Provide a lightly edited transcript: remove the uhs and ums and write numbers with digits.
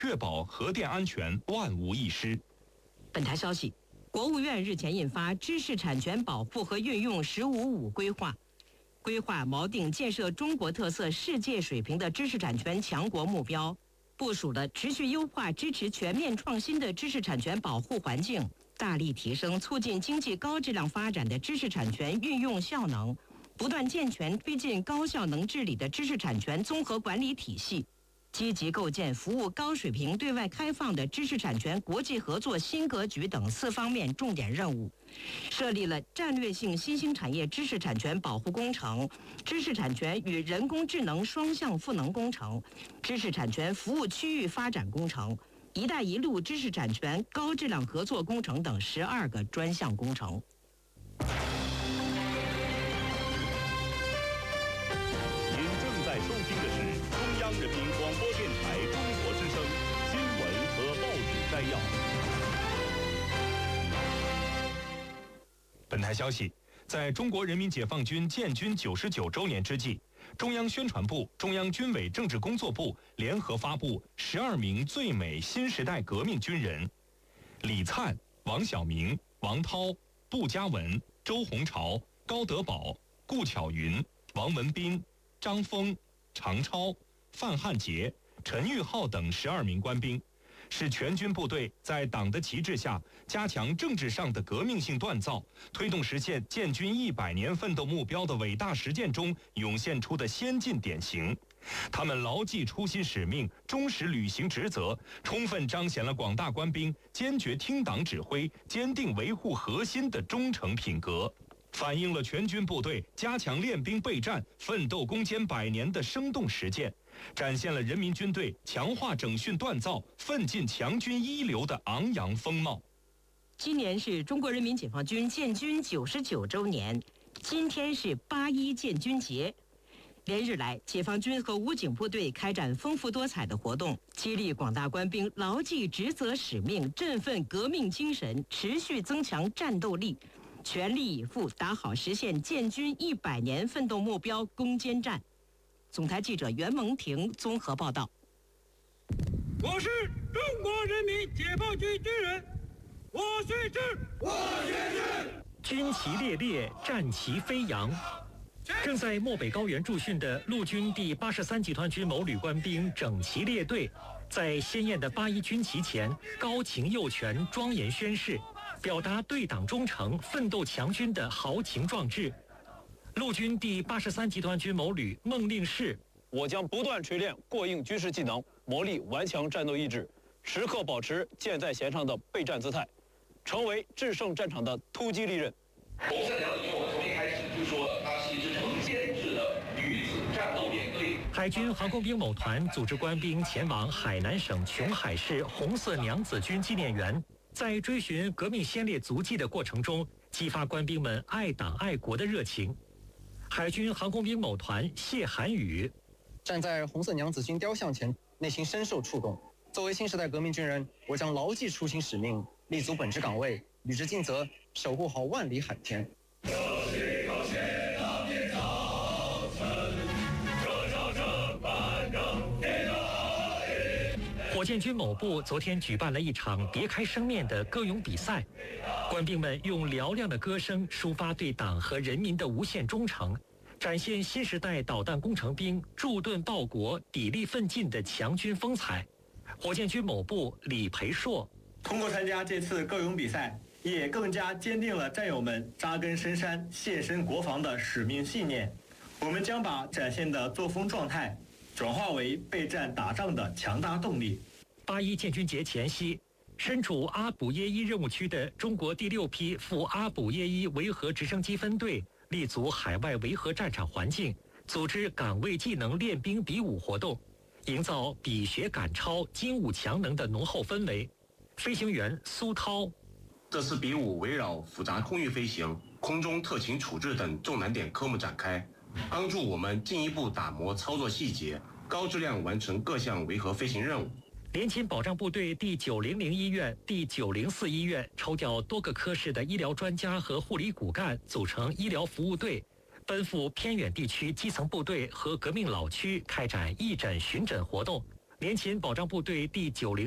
确保核电安全万无一失。 本台消息，国务院日前印发《知识产权保护和运用“十五五”规划》，规划锚定建设中国特色、世界水平的知识产权强国目标，部署了持续优化支持全面创新的知识产权保护环境，大力提升促进经济高质量发展的知识产权运用效能，不断健全推进高效能治理的知识产权综合管理体系，积极构建服务高水平对外开放的知识产权国际合作新格局等4方面重点任务，设立了战略性新兴产业知识产权保护工程、知识产权与人工智能双向赋能工程、知识产权服务区域发展工程、一带一路知识产权高质量合作工程等12个专项工程。 您正在收听的是中央人民广播电台中国之声新闻和报纸摘要。 本台消息，在中国人民解放军建军99周年之际，中央宣传部、中央军委政治工作部联合发布12名最美新时代革命军人：李灿、王晓明、王涛、杜嘉文、周鸿潮、高德宝、顾巧云、王文斌、张峰、常超、范汉杰、陈玉浩等12名官兵，是全军部队在党的旗帜下加强政治上的革命性锻造，推动实现建军100年奋斗目标的伟大实践中涌现出的先进典型。他们牢记初心使命，忠实履行职责，充分彰显了广大官兵坚决听党指挥、坚定维护核心的忠诚品格，反映了全军部队加强练兵备战、奋斗攻坚100年的生动实践，展现了人民军队强化整训锻造、奋进强军一流的昂扬风貌。 今年是中国人民解放军建军99周年，今天是8·1建军节。连日来，解放军和武警部队开展丰富多彩的活动，激励广大官兵牢记职责使命，振奋革命精神，持续增强战斗力，全力以赴打好实现建军100年奋斗目标攻坚战。总台记者袁蒙婷综合报道。 我是中国人民解放军军人，我须知，我须知。 军旗猎猎，战旗飞扬。正在漠北高原驻训的陆军第83集团军某旅官兵整齐列队，在鲜艳的8·1军旗前高擎右拳，庄严宣誓，表达对党忠诚、奋斗强军的豪情壮志。陆军第83集团军某旅孟令士： 我将不断锤炼过硬军事技能，磨砺顽强战斗意志，时刻保持箭在弦上的备战姿态，成为制胜战场的突击利刃。 红色条子军我从一开始就说它是一支成建制的女子战斗联队。 海军航空兵某团组织官兵前往海南省琼海市红色娘子军纪念园，在追寻革命先烈足迹的过程中，激发官兵们爱党爱国的热情。海军航空兵某团谢涵宇： 站在红色娘子军雕像前，内心深受触动。作为新时代革命军人，我将牢记初心使命，立足本职岗位，履职尽责，守护好万里海天。 火箭军某部昨天举办了一场别开生面的歌咏比赛，官兵们用嘹亮的歌声抒发对党和人民的无限忠诚，展现新时代导弹工程兵驻盾报国、砥砺奋进的强军风采。火箭军某部李培硕： 通过参加这次歌咏比赛，也更加坚定了战友们扎根深山、献身国防的使命信念。我们将把展现的作风状态转化为备战打仗的强大动力。 8·1建军节前夕，身处阿卜耶伊任务区的中国第6批赴阿卜耶伊维和直升机分队立足海外维和战场环境，组织岗位技能练兵比武活动，营造比学赶超、精武强能的浓厚氛围。飞行员苏涛： 这次比武围绕复杂空域飞行、空中特勤处置等重难点科目展开，帮助我们进一步打磨操作细节，高质量完成各项维和飞行任务。 联勤保障部队第900医院、第904医院抽调多个科室的医疗专家和护理骨干，组成医疗服务队，奔赴偏远地区基层部队和革命老区开展义诊巡诊活动， 年勤保障部队第90